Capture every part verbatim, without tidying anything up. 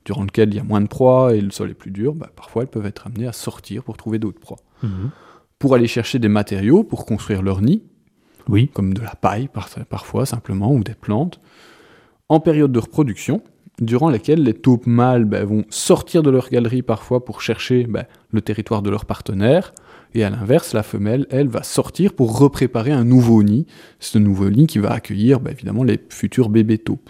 durant lequel il y a moins de proies et le sol est plus dur, bah, parfois elles peuvent être amenées à sortir pour trouver d'autres proies. Mmh. Pour aller chercher des matériaux pour construire leur nid, oui. comme de la paille par- parfois simplement, ou des plantes, en période de reproduction, durant laquelle les taupes mâles bah, vont sortir de leur galerie parfois pour chercher bah, le territoire de leur partenaire, et à l'inverse, la femelle, elle, va sortir pour repréparer un nouveau nid, ce nouveau nid qui va accueillir bah, évidemment les futurs bébés taupes.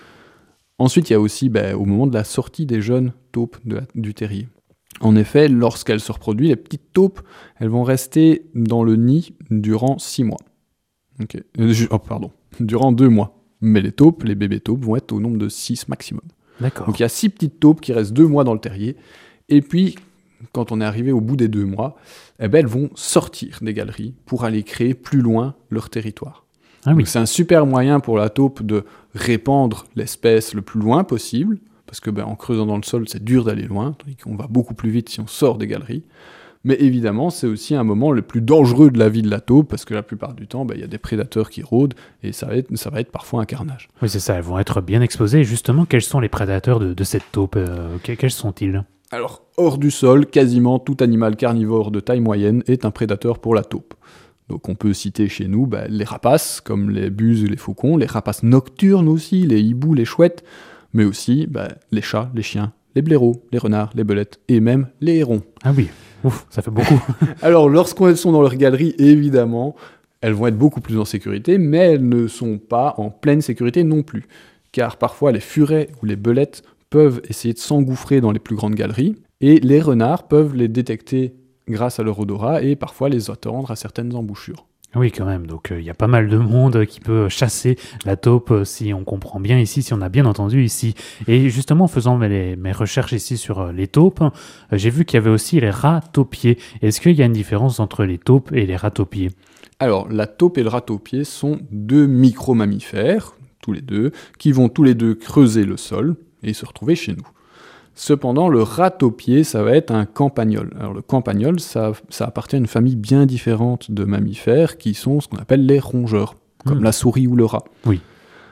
Ensuite, il y a aussi bah, au moment de la sortie des jeunes taupes de la, du terrier. En effet, lorsqu'elles se reproduisent, les petites taupes, elles vont rester dans le nid durant six mois. Okay. Oh, pardon, durant deux mois. Mais les taupes, les bébés taupes, vont être au nombre de six maximum. D'accord. Donc il y a six petites taupes qui restent deux mois dans le terrier. Et puis, quand on est arrivé au bout des deux mois, eh ben, elles vont sortir des galeries pour aller créer plus loin leur territoire. Ah oui. Donc c'est un super moyen pour la taupe de répandre l'espèce le plus loin possible, parce que ben, en creusant dans le sol, c'est dur d'aller loin, tandis qu'on va beaucoup plus vite si on sort des galeries. Mais évidemment, c'est aussi un moment le plus dangereux de la vie de la taupe, parce que la plupart du temps, il ben, y a des prédateurs qui rôdent, et ça va être, ça va être parfois un carnage. Oui, c'est ça, elles vont être bien exposées. Justement, quels sont les prédateurs de, de cette taupe euh, Quels sont-ils ? Alors, hors du sol, quasiment tout animal carnivore de taille moyenne est un prédateur pour la taupe. Donc on peut citer chez nous ben, les rapaces, comme les buses et les faucons, les rapaces nocturnes aussi, les hiboux, les chouettes, mais aussi ben, les chats, les chiens, les blaireaux, les renards, les belettes, et même les hérons. Ah oui. Ouf, ça fait beaucoup. Alors, lorsqu'elles sont dans leur galerie, évidemment, elles vont être beaucoup plus en sécurité, mais elles ne sont pas en pleine sécurité non plus. Car parfois, les furets ou les belettes peuvent essayer de s'engouffrer dans les plus grandes galeries, et les renards peuvent les détecter grâce à leur odorat et parfois les attendre à certaines embouchures. Oui, quand même. Donc, il euh, y a pas mal de monde qui peut chasser la taupe, euh, si on comprend bien ici, si on a bien entendu ici. Et justement, en faisant mes, mes recherches ici sur euh, les taupes, euh, j'ai vu qu'il y avait aussi les rats taupiers. Est-ce qu'il y a une différence entre les taupes et les rats taupiers ? Alors, la taupe et le rat taupier sont deux micro-mammifères, tous les deux, qui vont tous les deux creuser le sol et se retrouver chez nous. Cependant, le rat taupier, ça va être un campagnol. Alors le campagnol, ça, ça appartient à une famille bien différente de mammifères qui sont ce qu'on appelle les rongeurs, comme mmh. la souris ou le rat. Oui.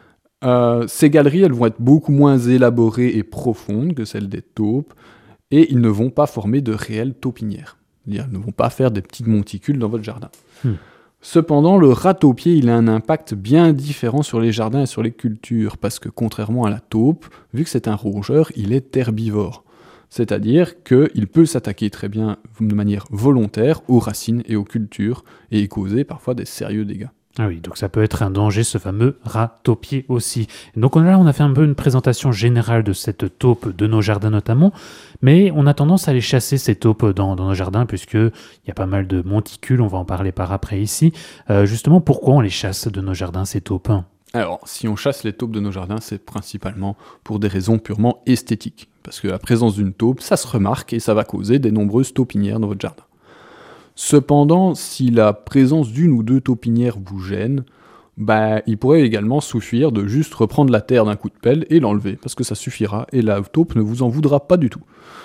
Euh, ces galeries, elles vont être beaucoup moins élaborées et profondes que celles des taupes, et ils ne vont pas former de réelles taupinières. C'est-à-dire, ils ne vont pas faire des petites monticules dans votre jardin. Mmh. Cependant, le rat taupier, il a un impact bien différent sur les jardins et sur les cultures, parce que contrairement à la taupe, vu que c'est un rongeur, il est herbivore. C'est-à-dire qu'il peut s'attaquer très bien de manière volontaire aux racines et aux cultures, et y causer parfois des sérieux dégâts. Ah oui, donc ça peut être un danger, ce fameux rat taupier aussi. Donc là, on a fait un peu une présentation générale de cette taupe, de nos jardins notamment, mais on a tendance à les chasser, ces taupes, dans, dans nos jardins, puisqu'il y a pas mal de monticules, on va en parler par après ici. Euh, justement, pourquoi on les chasse de nos jardins, ces taupes ? Alors, si on chasse les taupes de nos jardins, c'est principalement pour des raisons purement esthétiques, parce que la présence d'une taupe, ça se remarque et ça va causer des nombreuses taupinières dans votre jardin. Cependant, si la présence d'une ou deux taupinières vous gêne, bah, il pourrait également suffire de juste reprendre la terre d'un coup de pelle et l'enlever, parce que ça suffira, et la taupe ne vous en voudra pas du tout.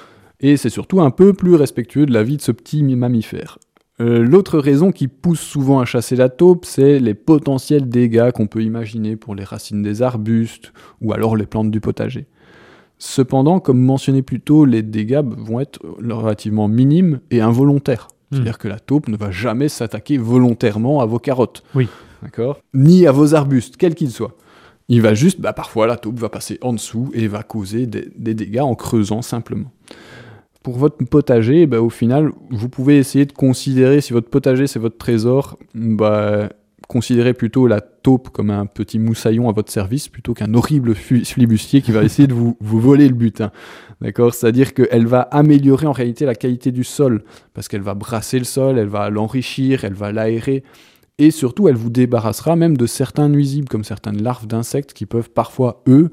Et c'est surtout un peu plus respectueux de la vie de ce petit mammifère. Euh, l'autre raison qui pousse souvent à chasser la taupe, c'est les potentiels dégâts qu'on peut imaginer pour les racines des arbustes, ou alors les plantes du potager. Cependant, comme mentionné plus tôt, les dégâts vont être relativement minimes et involontaires. C'est-à-dire que la taupe ne va jamais s'attaquer volontairement à vos carottes, oui. D'accord ? Ni à vos arbustes, quels qu'ils soient. Il va juste, bah, parfois la taupe va passer en dessous et va causer des, des dégâts en creusant simplement. Pour votre potager, bah, au final, vous pouvez essayer de considérer, si votre potager c'est votre trésor, bah, considérez plutôt la taupe comme un petit moussaillon à votre service plutôt qu'un horrible flibustier qui va essayer de vous, vous voler le butin. D'accord ? C'est-à-dire qu'elle va améliorer en réalité la qualité du sol, parce qu'elle va brasser le sol, elle va l'enrichir, elle va l'aérer, et surtout elle vous débarrassera même de certains nuisibles, comme certaines larves d'insectes qui peuvent parfois, eux,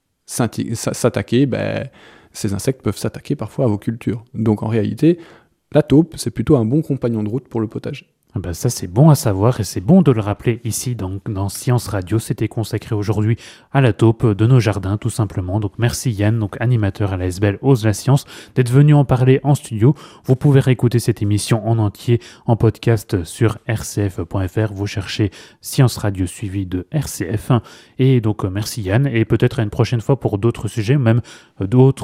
s'attaquer, ben, ces insectes peuvent s'attaquer parfois à vos cultures. Donc en réalité, la taupe, c'est plutôt un bon compagnon de route pour le potager. Ben ça, c'est bon à savoir et c'est bon de le rappeler ici dans, dans Science Radio. C'était consacré aujourd'hui à la taupe de nos jardins, tout simplement. Donc merci Yann, donc animateur à la S B L Ose la Science, d'être venu en parler en studio. Vous pouvez réécouter cette émission en entier en podcast sur r c f point f r. Vous cherchez Science Radio suivi de R C F. Et donc merci Yann et peut-être à une prochaine fois pour d'autres sujets, même d'autres